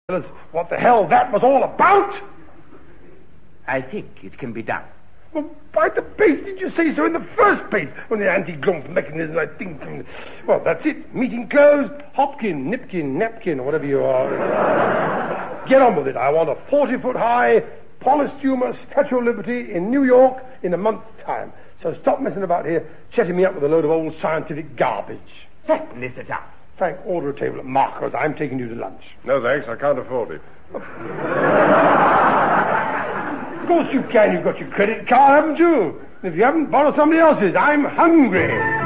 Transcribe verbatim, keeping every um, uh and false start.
tell us what the hell that was all about? I think it can be done. Well, by the base, did you say so in the first place? When the anti-glump mechanism, I think... Well, that's it. Meeting closed. Hopkin, Nipkin, Napkin, or whatever you are. Get on with it. I want a forty-foot-high Polystuma Statue of Liberty in New York in a month's time. So stop messing about here, chatting me up with a load of old scientific garbage. Certainly, Sir Charles. Frank, order a table at Marco's. I'm taking you to lunch. No, thanks. I can't afford it. Of course you can. You've got your credit card, haven't you? If you haven't, borrow somebody else's. I'm hungry.